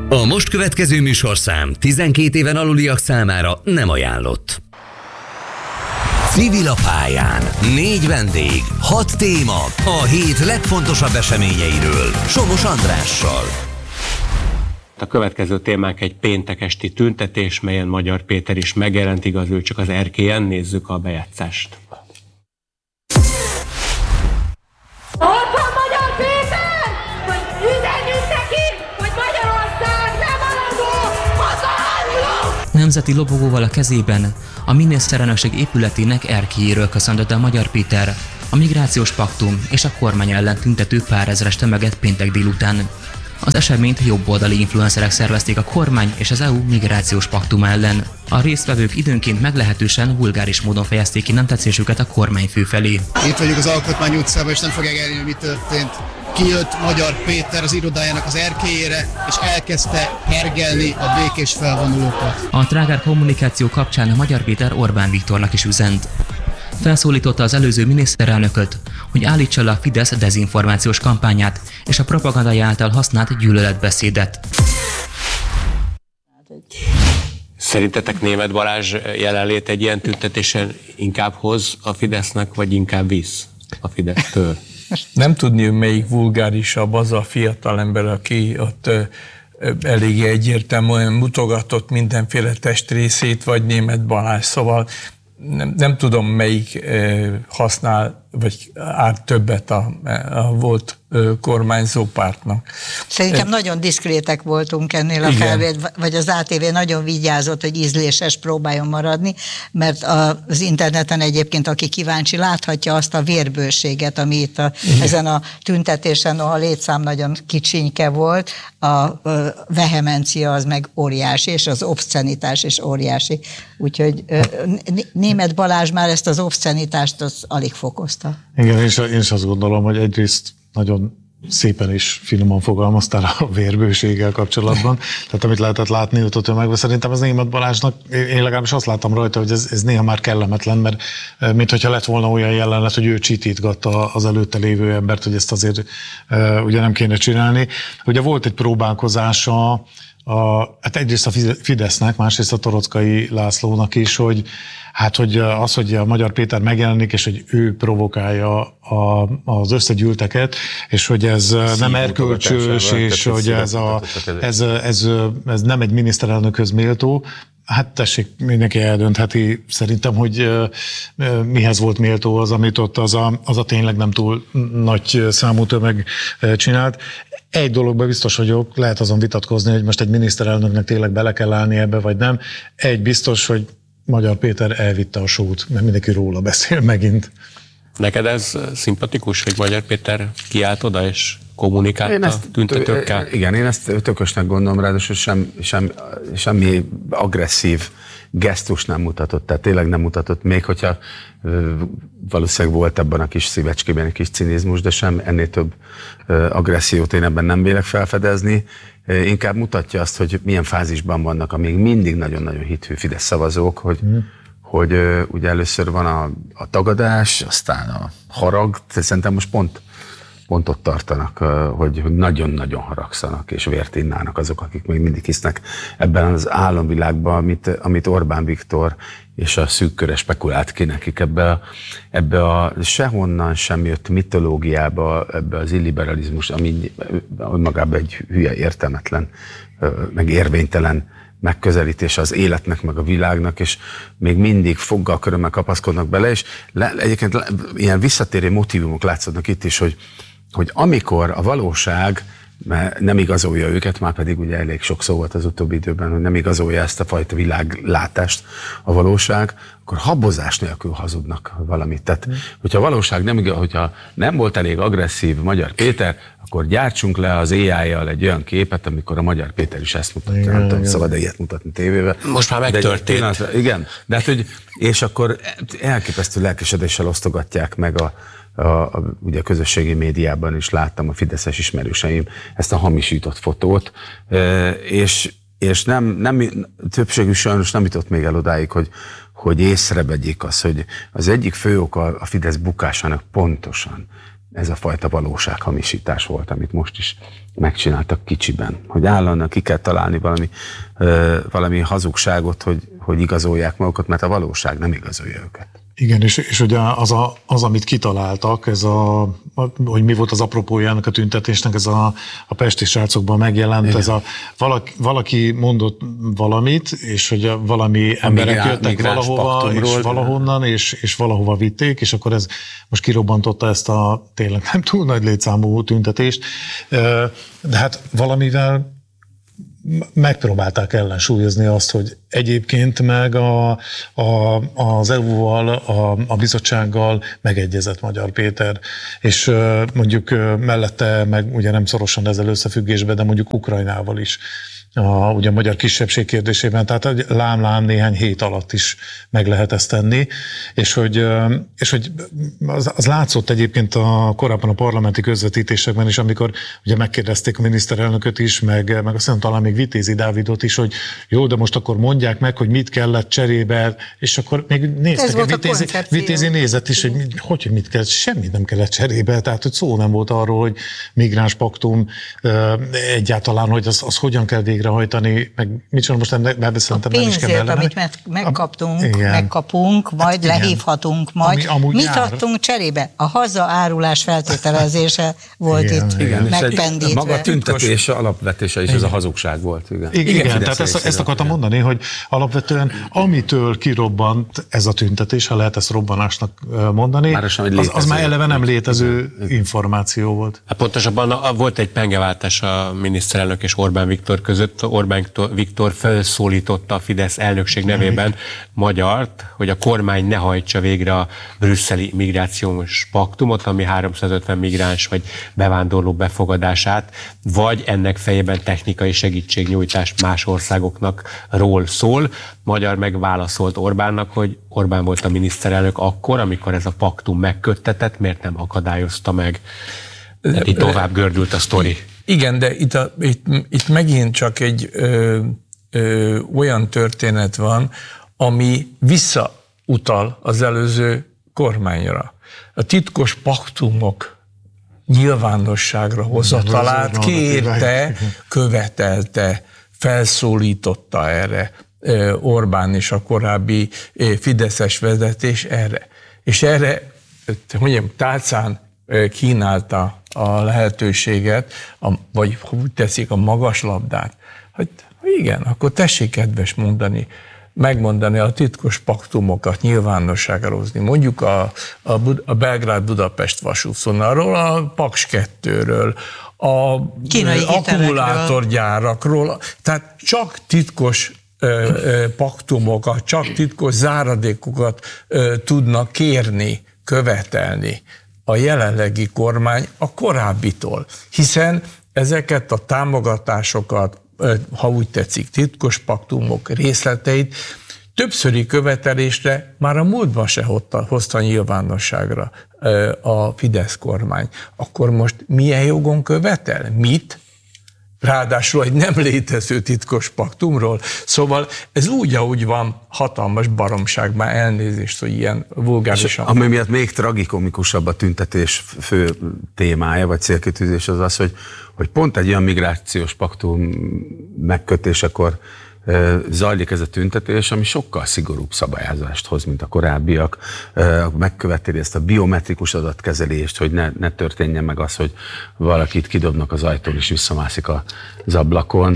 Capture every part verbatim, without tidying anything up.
A most következő műsorszám tizenkét éven aluliak számára nem ajánlott. Civil a pályán. Négy vendég, hat téma, a hét legfontosabb eseményeiről. Somos Andrással. A következő témánk egy péntek esti tüntetés, melyen Magyar Péter is megjelent, igaz, ő csak az erkélyen. Nézzük a bejátszást. Ott van Magyar Péter, hogy üzenjük neki, hogy Magyarország nem maradó, hazaáruló! Nemzeti lobogóval a kezében a miniszterelnökség épületének erkélyéről köszöntött el Magyar Péter a migrációs paktum és a kormány ellen tüntető párezres tömeget péntek délután. Az eseményt jobboldali influencerek szervezték a kormány és az é u migrációs paktum ellen. A résztvevők időnként meglehetősen vulgáris módon fejezték ki nem tetszésüket a kormányfő felé. Itt vagyunk az Alkotmány utcában, és nem fogják elérni, mi történt. Kijött Magyar Péter az irodájának az erkélyére, és elkezdte hergelni a békés felvonulókat. A trágár kommunikáció kapcsán Magyar Péter Orbán Viktornak is üzent. Felszólította az előző miniszterelnököt, hogy állítsa le a Fidesz dezinformációs kampányát és a propagandai által használt gyűlöletbeszédet. Szerintetek Németh Balázs jelenlét egy ilyen tüntetésen inkább hoz a Fidesznek, vagy inkább visz a Fidesztől? Nem tudni, hogy melyik vulgárisabb az a fiatalember, aki ott eléggé egyértelműen mutogatott mindenféle testrészét, vagy Németh Balázs, szóval Nem, nem tudom, melyik eh, használ, vagy árt többet a, a volt eh, kormányzó pártnak. Szerintem eh, nagyon diszkrétek voltunk ennél a felvétel, vagy az á té vé nagyon vigyázott, hogy ízléses próbáljon maradni, mert az interneten egyébként, aki kíváncsi, láthatja azt a vérbőséget, ami itt a, ezen a tüntetésen, a létszám nagyon kicsinke volt, a, a vehemencia az meg óriási, és az obszcenitás is óriási. Úgyhogy Németh Balázs már ezt az obszcenitást az alig fokozta. Igen, én is, én is azt gondolom, hogy egyrészt nagyon szépen és finoman fogalmaztál a vérbőséggel kapcsolatban. Tehát amit lehetett látni ott a tömegben, szerintem az Németh Balázsnak, én legalábbis azt láttam rajta, hogy ez, ez néha már kellemetlen, mert mint hogyha lett volna olyan jelenet, hogy ő csitítgatta az előtte lévő embert, hogy ezt azért uh, ugye nem kéne csinálni. Ugye volt egy próbálkozása, a, hát egyrészt a Fidesznek, másrészt a Torockai Lászlónak is, hogy hát, hogy az, hogy a Magyar Péter megjelenik, és hogy ő provokálja a, az összegyűlteket, és hogy ez nem erkölcsös, és hogy ez, a, ez, ez, ez nem egy miniszterelnökhöz méltó. Hát tessék, mindenki eldöntheti szerintem, hogy mihez volt méltó az, amit ott az a, az a tényleg nem túl nagy számú tömeg csinált. Egy dologban biztos vagyok, lehet azon vitatkozni, hogy most egy miniszterelnöknek tényleg bele kell állni ebbe, vagy nem. Egy biztos, hogy Magyar Péter elvitte a sót, mert mindenki róla beszél megint. Neked ez szimpatikus, hogy Magyar Péter kiállt oda és kommunikálta a tüntetőkkel? Igen, én ezt tökösnek gondolom, ráadásul sem, sem, semmi agresszív gesztus nem mutatott, tehát tényleg nem mutatott, még hogyha valószínűleg volt ebben a kis szívecskében egy kis cinizmus, de sem ennél több agressziót én ebben nem vélek felfedezni. Inkább mutatja azt, hogy milyen fázisban vannak a még mindig nagyon-nagyon hithű Fidesz szavazók, hogy, mm. hogy ugye először van a, a tagadás, aztán a harag, szerintem most pont, pont ott tartanak, hogy, hogy nagyon-nagyon haragszanak és vért innának azok, akik még mindig hisznek ebben az álomvilágban, amit, amit Orbán Viktor és a szűk köre spekulált ki nekik ebbe a, ebbe a sehonnan sem jött mitológiába, ebbe az illiberalizmus, ami magában egy hülye, értelmetlen, meg érvénytelen megközelítés az életnek, meg a világnak, és még mindig foggal körömmel kapaszkodnak bele, és le, egyébként le, ilyen visszatérő motívumok látszódnak itt is, hogy, hogy amikor a valóság nem igazolja őket, már pedig ugye elég sok szó volt az utóbbi időben, hogy nem igazolja ezt a fajta világlátást a valóság, akkor habozás nélkül hazudnak valamit. Tehát, hogyha a valóság nem, hogyha nem volt elég agresszív Magyar Péter, akkor gyártsunk le az á í-jal egy olyan képet, amikor a Magyar Péter is ezt mutatja. Igen, nem tudom, szabad-e ilyet mutatni tévével. Most már megtörtént. De, igen, de hát, hogy, és akkor elképesztő lelkesedéssel osztogatják meg a A, a, ugye a közösségi médiában is láttam a fideszes ismerőseim ezt a hamisított fotót, e, és, és nem, nem, többségük sajnos nem jutott még el odáig, hogy, hogy észrevegyék azt, hogy az egyik fő oka a Fidesz bukásának pontosan, ez a fajta valósághamisítás volt, amit most is megcsináltak kicsiben. Hogy állandóan ki kell találni valami, valami hazugságot, hogy, hogy igazolják magukat, mert a valóság nem igazolja őket. Igen, és, és ugye az, a, az, amit kitaláltak, ez a, a, hogy mi volt az apropója ennek a tüntetésnek, ez a, a pesti srácokban megjelent, igen. ez a valaki, valaki mondott valamit, és hogy valami a emberek migrá, jöttek valahova, és valahonnan, és, és valahova vitték, és akkor ez most kirobbantotta ezt a tényleg nem túl nagy létszámú tüntetést. De hát valamivel megpróbálták ellensúlyozni azt, hogy egyébként meg a, a, az é u-val, a, a bizottsággal megegyezett Magyar Péter, és mondjuk mellette meg ugye nem szorosan ezzel összefüggésben, de mondjuk Ukrajnával is. A, ugye a magyar kisebbség kérdésében, tehát lám-lám néhány hét alatt is meg lehet ezt tenni, és hogy, és hogy az, az látszott egyébként a, korábban a parlamenti közvetítésekben is, amikor ugye megkérdezték a miniszterelnököt is, meg, meg azt hiszem talán még Vitézi Dávidot is, hogy jó, de most akkor mondják meg, hogy mit kellett cserébe, és akkor még néztek, Vitézi, Vitézi nézett is, hogy hogy, hogy mit kellett, semmit nem kellett cserébe, tehát hogy szó nem volt arról, hogy migráns paktum egyáltalán, hogy az, az hogyan kell végrehajtani, meg mit csinál, most ebben szerintem nem is kell bele. A pénzért, amit megkaptunk, a, megkapunk, majd hát lehívhatunk, majd ami, mit jár. Adtunk cserébe? A hazaárulás feltételezése volt igen, itt igen, megpendítve. Maga a tüntetés alapvetése is igen. ez a hazugság volt. Igen, igen, igen tehát ezt, ezt akartam mondani, hogy alapvetően amitől kirobbant ez a tüntetés, ha lehet ezt robbanásnak mondani, már az, az, az már eleve nem létező igen. információ volt. Hát pontosabban volt egy pengeváltás a miniszterelnök és Orbán Viktor között. Orbán Viktor felszólította a Fidesz elnökség nevében Magyart, hogy a kormány ne hajtsa végre a brüsszeli migrációs paktumot, ami háromszázötven migráns vagy bevándorló befogadását, vagy ennek fejében technikai segítségnyújtás más országoknak ról szól. Magyar megválaszolt Orbánnak, hogy Orbán volt a miniszterelnök akkor, amikor ez a paktum megköttetett, miért nem akadályozta meg. Tehát itt tovább gördült a sztori. Igen, de itt, a, itt, itt megint csak egy ö, ö, olyan történet van, ami visszautal az előző kormányra. A titkos paktumok nyilvánosságra hozatalát kérte, követelte, felszólította erre Orbán és a korábbi fideszes vezetés erre. És erre, hogy mondjam, tálcán kínálta a lehetőséget, a, vagy úgy teszik a magas labdát, hogy igen, akkor tessék kedves mondani, megmondani a titkos paktumokat, nyilvánosságra hozni. Mondjuk a, a, Bud- a Belgrád-Budapest vasútvonalról, a Paks kettőről, a kínai akkumulátorgyárakról, tehát csak titkos ö, ö, paktumokat, csak titkos záradékokat ö, tudnak kérni, követelni a jelenlegi kormány a korábbitól, hiszen ezeket a támogatásokat, ha úgy tetszik, titkos paktumok részleteit többszöri követelésre már a múltban se hozta nyilvánosságra a Fidesz kormány. Akkor most milyen jogon követel? Mit? Ráadásul egy nem létező titkos paktumról. Szóval ez úgy, ahogy van, hatalmas baromság, már elnézést, hogy ilyen vulgárisan. Ami miatt még tragikomikusabb a tüntetés fő témája, vagy célkitűzés az az, hogy, hogy pont egy olyan migrációs paktum megkötésekor zajlik ez a tüntetés, ami sokkal szigorúbb szabályozást hoz, mint a korábbiak. Megköveteli ezt a biometrikus adatkezelést, hogy ne, ne történjen meg az, hogy valakit kidobnak az ajtón és visszamászik az ablakon.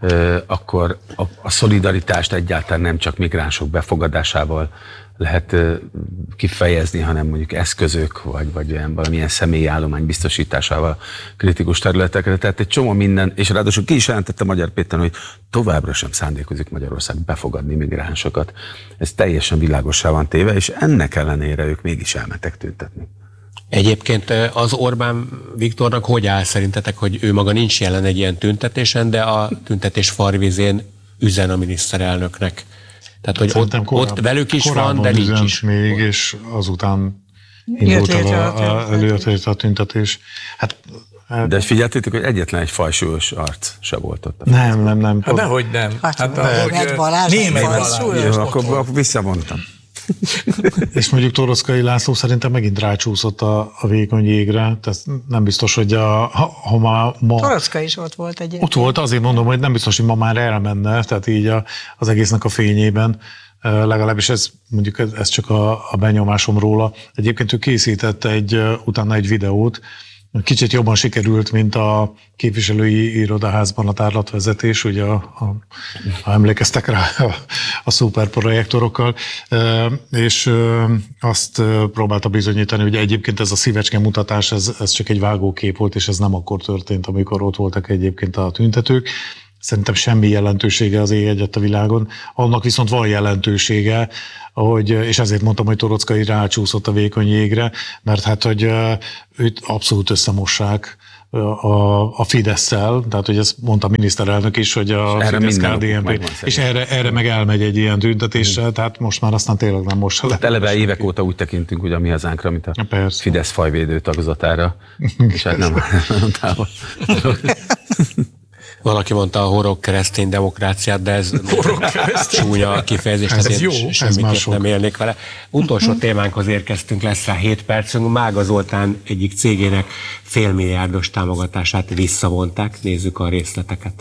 Akkor a, a szolidaritást egyáltalán nem csak migránsok befogadásával lehet kifejezni, hanem mondjuk eszközök, vagy, vagy olyan valamilyen személyi állomány biztosításával kritikus területekre. Tehát egy csomó minden, és ráadásul ki is jelentette Magyar Péter, hogy továbbra sem szándékozik Magyarország befogadni migránsokat. Ez teljesen világossá van téve, és ennek ellenére ők mégis elmentek tüntetni. Egyébként az Orbán Viktornak hogy áll szerintetek, hogy ő maga nincs jelen egy ilyen tüntetésen, de a tüntetés farvizén üzen a miniszterelnöknek? Tehát, hogy ott, korább, ott velük is van, de nincs is. Még, és azután indult el előtt a tüntetés. Hát, de figyeltétek, hogy egyetlen egy fajsúlyos arc se volt ott. Nem, nem, nem. Hát dehogy nem. Hát, hát német Balázs. Német Balázs. Akkor, akkor visszavontam. És mondjuk Toroczkai László szerintem megint rácsúszott a, a vékony jégre, tehát nem biztos, hogy a, ha, ha ma, ma... Toroczka is ott volt egyébként. Ott volt, azért mondom, hogy nem biztos, hogy ma már elmenne, tehát így a, az egésznek a fényében. Legalábbis ez, mondjuk ez, ez csak a, a benyomásom róla. Egyébként ő készített egy, utána egy videót, kicsit jobban sikerült, mint a képviselői irodaházban a tárlatvezetés, ugye, a, a, ha emlékeztek rá a, a szuperprojektorokkal, e, és e, azt próbálta bizonyítani, hogy egyébként ez a szívecske mutatás, ez, ez csak egy vágókép volt, és ez nem akkor történt, amikor ott voltak egyébként a tüntetők. Szerintem semmi jelentősége az ég egyet a világon. Annak viszont van jelentősége, hogy, és ezért mondtam, hogy Toroczkai rácsúszott a vékony jégre, mert hát, hogy őt abszolút összemossák a, a Fidesz-szel, tehát, hogy ezt mondta a miniszterelnök is, hogy a Fidesz-ká dé en pé, és erre, erre meg elmegy egy ilyen tüntetéssel, tehát most már aztán tényleg nem most se lehet. Eleve évek óta úgy tekintünk, hogy a mi hazánkra, mint a Persze. Fidesz fajvédő tagozatára, és hát nem, nem távol. Valaki mondta a horog keresztény demokráciát, de ez csúnya kifejezés, ez tehát jó, én semmiképp nem élnék vele. Utolsó témánkhoz érkeztünk, lesz rá hét percünk. Mága Zoltán egyik cégének félmilliárdos támogatását visszavonták. Nézzük a részleteket.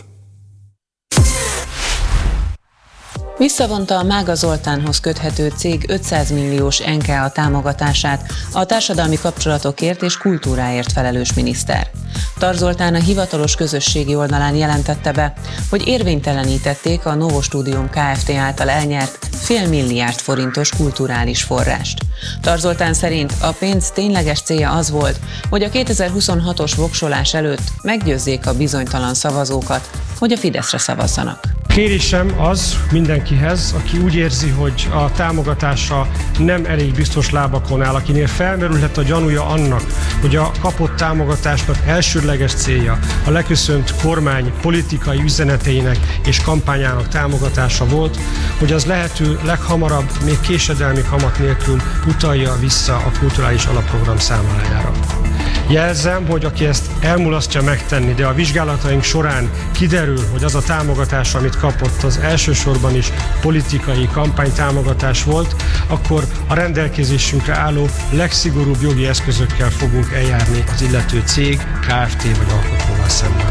Visszavonta a Mága Zoltánhoz köthető cég ötszáz milliós en ká á támogatását a társadalmi kapcsolatokért és kultúráért felelős miniszter. Tar Zoltán a hivatalos közösségi oldalán jelentette be, hogy érvénytelenítették a Novo Studium Kft. Által elnyert fél milliárd forintos kulturális forrást. Tar Zoltán szerint a pénz tényleges célja az volt, hogy a kétezer-huszonhatos voksolás előtt meggyőzzék a bizonytalan szavazókat, hogy a Fideszre szavazzanak. Kérésem az mindenkihez, aki úgy érzi, hogy a támogatása nem elég biztos lábakon áll, akinél felmerülhet a gyanúja annak, hogy a kapott támogatásnak elsődleges célja a leköszönt kormány politikai üzeneteinek és kampányának támogatása volt, hogy az lehető leghamarabb, még késedelmi kamat nélkül utalja vissza a kulturális alapprogram számlájára. Jelzem, hogy aki ezt elmulasztja megtenni, de a vizsgálataink során kiderül, hogy az a támogatás, amit kapott, az elsősorban is politikai kampánytámogatás volt, akkor a rendelkezésünkre álló legszigorúbb jogi eszközökkel fogunk eljárni az illető cég, Kft. Vagy alkotóval szemben.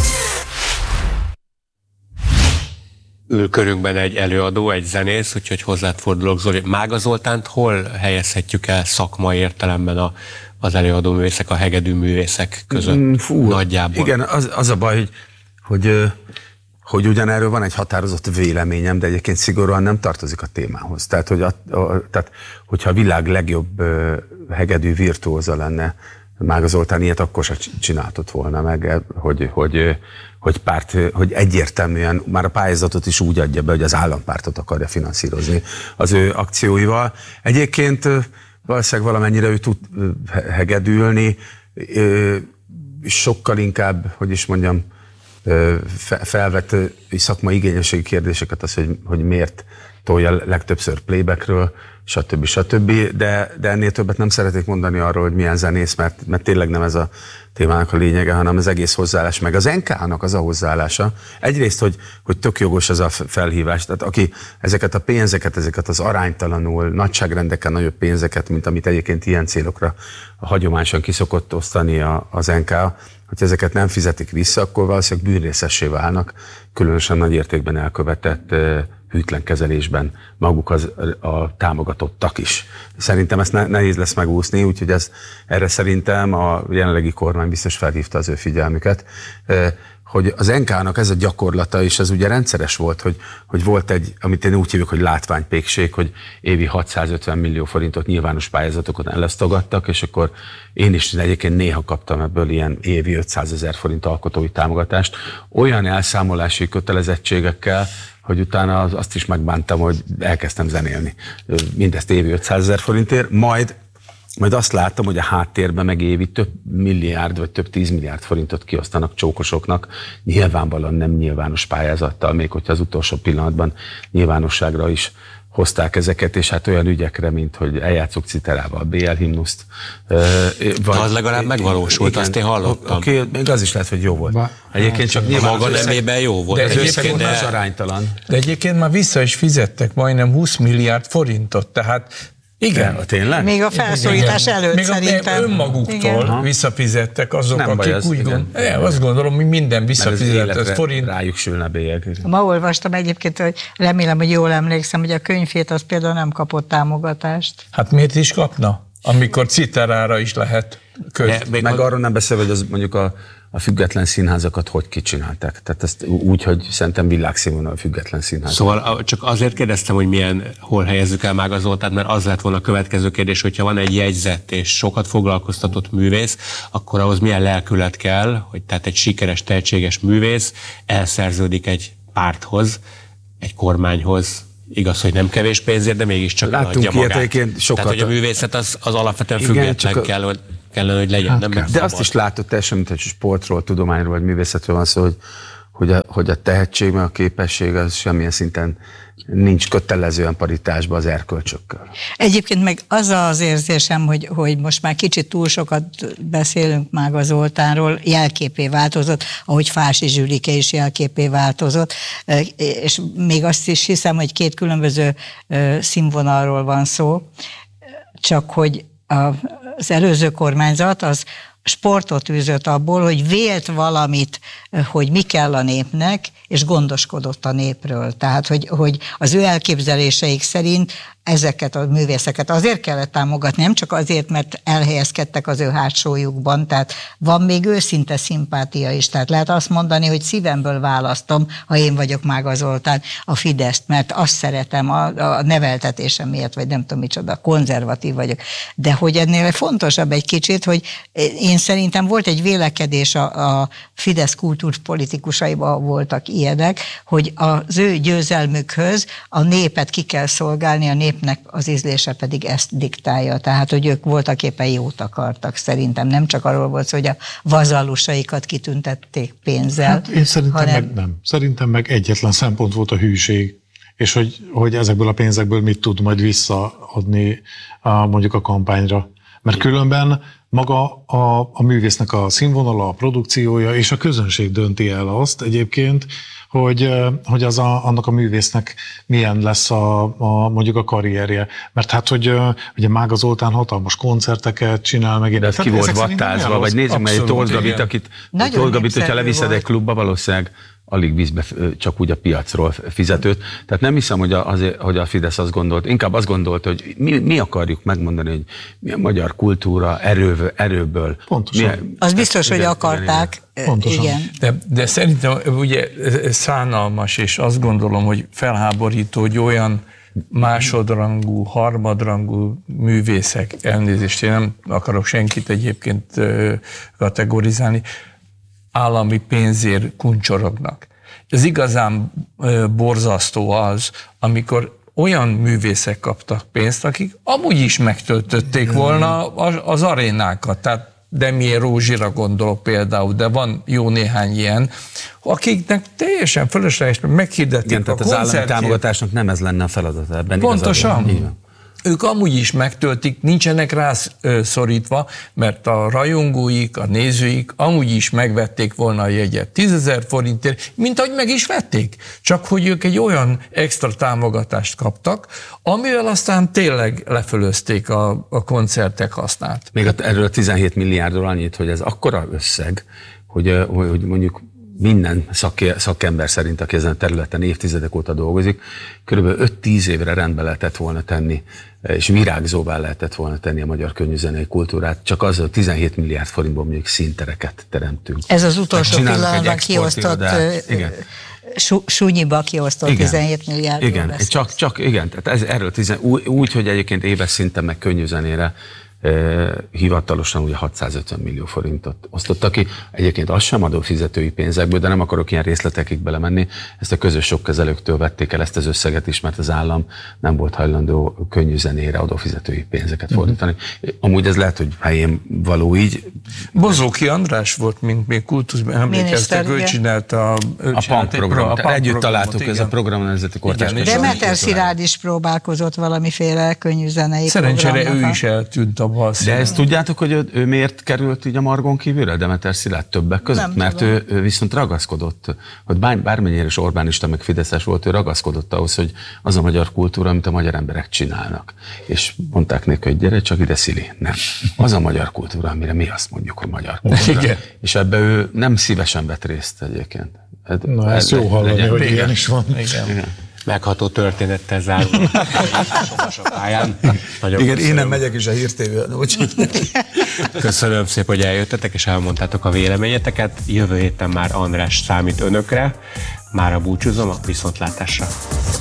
Ül körünkben egy előadó, egy zenész, úgyhogy hozzád fordulok, Zoli. Mága Zoltánt hol helyezhetjük el szakmai értelemben a az előadó művészek, a hegedű művészek között Fú, nagyjából? Igen, az, az a baj, hogy, hogy, hogy ugyanerről van egy határozott véleményem, de egyébként szigorúan nem tartozik a témához. Tehát, hogy a, a, tehát hogyha a világ legjobb hegedű virtuóza lenne Mága Zoltán, ilyet akkor se csináltott volna meg, hogy, hogy, hogy, párt, hogy egyértelműen már a pályázatot is úgy adja be, hogy az állampártot akarja finanszírozni az ő akcióival. Egyébként valószínűleg valamennyire ő tud hegedülni, sokkal inkább, hogy is mondjam, felvett szakmai igényességi kérdéseket az, hogy, hogy miért tolja legtöbbször playbackről, stb. stb. De, de ennél többet nem szeretnék mondani arról, hogy milyen zenész, mert, mert tényleg nem ez a témának a lényege, hanem az egész hozzáállás, meg az en ká á-nak az a hozzáállása. Egyrészt, hogy, hogy tök jogos ez a felhívás, tehát aki ezeket a pénzeket, ezeket az aránytalanul, nagyságrendeken nagyobb pénzeket, mint amit egyébként ilyen célokra hagyományosan kiszokott osztani a, az en ká á, hogy ezeket nem fizetik vissza, akkor valószínűleg bűnrészessé válnak, különösen nagy értékben elkövetett hűtlen kezelésben maguk az, a támogatottak is. Szerintem ezt ne, nehéz lesz megúszni, úgyhogy ez, erre szerintem a jelenlegi kormány biztos felhívta az ő figyelmüket, hogy az en ká á-nak ez a gyakorlata, és ez ugye rendszeres volt, hogy, hogy volt egy, amit én úgy hívjuk, hogy látványpékség, hogy évi hatszázötven millió forintot nyilvános pályázatokon elosztogattak, és akkor én is egyébként néha kaptam ebből ilyen évi ötszázezer forint alkotói támogatást, olyan elszámolási kötelezettségekkel, hogy utána azt is megbántam, hogy elkezdtem zenélni. Mindezt évi ötszázezer forintért, majd Majd azt láttam, hogy a háttérben meg évi több milliárd vagy több tízmilliárd forintot kiosztanak csókosoknak, nyilvánvalóan nem nyilvános pályázattal, még hogyha az utolsó pillanatban nyilvánosságra is hozták ezeket, és hát olyan ügyekre, mint hogy eljátszuk citerával a bé el himnuszt. Vagy, az legalább megvalósult, igen, azt én hallottam. Oké, okay, még az is lehet, hogy jó volt. Ba, egyébként csak nyilván maga nemében jó volt. De az összeg de... az aránytalan. De egyébként már vissza is fizettek majdnem húsz milliárd forintot, tehát igen. De, tényleg? Még a felszólítás igen. előtt még szerintem. Még önmaguktól igen. visszafizettek azok, nem akik az, úgy gondolják. Azt gondolom, hogy minden visszafizetett forint. Rájuk sülne bélyeg. Ma olvastam egyébként, hogy remélem, hogy jól emlékszem, hogy a könyvét az például nem kapott támogatást. Hát miért is kapna? Amikor citerára is lehet köz. Meg arról nem beszél, hogy az mondjuk a a független színházakat hogy kicsinálták. Tehát ezt úgy, hogy szerintem világszínvonalú független színház. Szóval csak azért kérdeztem, hogy milyen, hol helyezzük el Mága Zoltánt, mert az lett volna a következő kérdés, hogyha van egy jegyzett és sokat foglalkoztatott művész, akkor ahhoz milyen lelkület kell, hogy tehát egy sikeres, tehetséges művész elszerződik egy párthoz, egy kormányhoz, igaz, hogy nem kevés pénzért, de mégiscsak eladja magát. Tehát, hogy a művészet az, az alapvetően igen, független kell, hogy kellene, hogy legyen, hát, nem meg de azt is látod teljesen, mint hogy sportról, tudományról vagy művészetről van szó, hogy, hogy, a, hogy a tehetség, meg a képesség az semmilyen szinten nincs kötelezően paritásban az erkölcsökkel. Egyébként meg az az érzésem, hogy, hogy most már kicsit túl sokat beszélünk Mága Zoltánról, jelképé változott, ahogy Fási Zsülike is jelképé változott, és még azt is hiszem, hogy két különböző színvonalról van szó, csak hogy a az előző kormányzat az sportot űzött abból, hogy vélt valamit, hogy mi kell a népnek, és gondoskodott a népről. Tehát, hogy, hogy az ő elképzeléseik szerint ezeket a művészeket azért kellett támogatni, nem csak azért, mert elhelyezkedtek az ő hátsójukban, tehát van még őszinte szimpátia is, tehát lehet azt mondani, hogy szívemből választom, ha én vagyok Mága Zoltán, a Fideszt, mert azt szeretem a, a neveltetésem miatt, vagy nem tudom micsoda, konzervatív vagyok. De hogy ennél fontosabb egy kicsit, hogy én szerintem volt egy vélekedés a, a Fidesz kultúrpolitikusaiban voltak ilyenek, hogy az ő győzelmükhöz a népet ki kell szolgálni, a nép népnek az ízlése pedig ezt diktálja. Tehát, hogy ők voltak éppen jót akartak szerintem. Nem csak arról volt szó, hogy a vazallusaikat kitüntették pénzzel. Hát én szerintem hanem... meg nem. Szerintem meg egyetlen szempont volt a hűség, és hogy, hogy ezekből a pénzekből mit tud majd visszaadni a, mondjuk a kampányra. Mert különben maga a, a művésznek a színvonala, a produkciója és a közönség dönti el azt egyébként, hogy, hogy az a, annak a művésznek milyen lesz a, a, mondjuk a karrierje. Mert hát, hogy ugye Mága Zoltán hatalmas koncerteket csinál meg. De ez ki volt vattázva, vagy nézzük meg egy Tóth Gabit, akit Tóth Gabit, hogyha leviszed egy klubba, valószínűleg alig víz be csak úgy a piacról fizetőt. Tehát nem hiszem, hogy a, azért, hogy a Fidesz azt gondolt, inkább azt gondolt, hogy mi, mi akarjuk megmondani, hogy mi a magyar kultúra erőből. erőből Pontosan. Milyen, az biztos, hogy akarták. Pontosan. Igen. De, de szerintem ugye szánalmas, és azt gondolom, hogy felháborító, hogy olyan másodrangú, harmadrangú művészek, elnézést, én nem akarok senkit egyébként kategorizálni, állami pénzért kuncsorognak. Ez igazán borzasztó az, amikor olyan művészek kaptak pénzt, akik amúgy is megtöltötték volna az arénákat. Tehát Demié Rózsira gondolok például, de van jó néhány ilyen, akiknek teljesen fölösleges, meghirdették igen, a tehát az állami támogatásnak nem ez lenne a feladata ebben. Pontosan. Ők amúgy is megtöltik, nincsenek rá szorítva, mert a rajongóik, a nézőik amúgy is megvették volna a jegyet tízezer forintért, mint ahogy meg is vették. Csak hogy ők egy olyan extra támogatást kaptak, amivel aztán tényleg lefölözték a, a koncertek hasznát. Még erről a tizenhét milliárdról annyit, hogy ez akkora összeg, hogy, hogy mondjuk minden szakember szerint, aki ezen a területen évtizedek óta dolgozik, körülbelül öt-tíz évre rendbe lehetett volna tenni, és virágzóvá lehetett volna tenni a magyar könnyűzenei kultúrát, csak azzal tizenhét milliárd forintból mondjuk színtereket teremtünk. Ez az utolsó pillanatban kiosztott, súnyiba kiosztott igen. tizenhét milliárd. Igen, csak, csak igen, tehát ez, erről tizen, úgy, úgy, hogy egyébként éves szinten meg könnyűzenére hivatalosan ugye hatszázötven millió forintot osztottak ki. Egyébként az sem adófizetői pénzekből, de nem akarok ilyen részletekig belemenni. Ezt a közös sokkezelőktől vették el ezt az összeget is, mert az állam nem volt hajlandó könnyű zenére adófizetői pénzeket fordítani. Uh-huh. Amúgy ez lehet, hogy helyén való így. Bozóki András volt, mint még kultuszban emlékeztek, ő csinálta a PANK program. Együtt találtuk, ez a program nemzeti kortárs. Demeter Szilárd is próbálkozott valamiféle könnyű zenei Szerencsére ő is eltűnt a balszínen. De ezt tudjátok, hogy ő, ő miért került így a margon kívülre, Demeter Szilárd többek között? Nem Mert ő, ő viszont ragaszkodott, hogy bár, bármennyire is Orbánista, meg fideszes volt, ő ragaszkodott ahhoz, hogy az a magyar kultúra, amit a magyar emberek csinálnak. És mondták neki, hogy gyere csak ide, Szili. Nem. Az a magyar kultúra, amire mi azt mondjuk, hogy magyar kultúra. Igen. És ebbe ő nem szívesen vett részt egyébként. Na, ez jó hallani, legyen, hogy igen. Ilyen is van. Igen. Igen. Megható történettel zárul a pályán. Nagyon igen, köszönöm. Én nem megyek is a Hír té vén. Köszönöm szépen, hogy eljöttetek és elmondtátok a véleményeteket. Jövő héten már András számít önökre. Mára búcsúzom, a viszontlátásra.